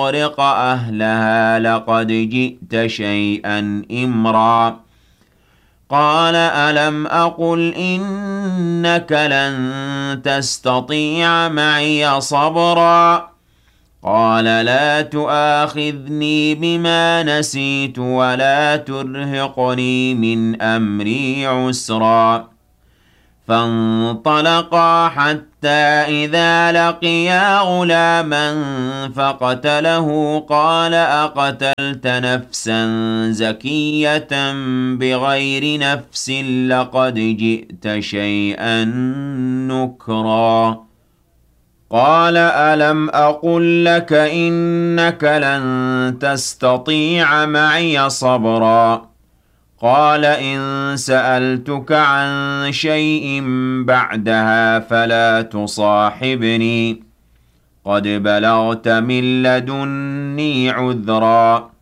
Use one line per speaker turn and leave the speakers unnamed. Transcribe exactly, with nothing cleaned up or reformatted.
تُغْرِقَ أَهْلَهَا لَقَدْ جِئْتَ شَيْئًا إِمْرًا قَالَ أَلَمْ أَقُلْ إِنَّكَ لَن تَسْتَطِيعَ مَعِيَ صَبْرًا قَالَ لَا تُؤَاخِذْنِي بِمَا نَسِيتُ وَلَا تُرْهِقْنِي مِنْ أَمْرِي عُسْرًا فانطلقا حتى إذا لقيا غلاما فقتله قال أقتلت نفسا زكية بغير نفس لقد جئت شيئا نكرا قال ألم أقل لك إنك لن تستطيع معي صبرا قال إن سألتك عن شيء بعدها فلا تصاحبني قد بلغت من لدني عذرا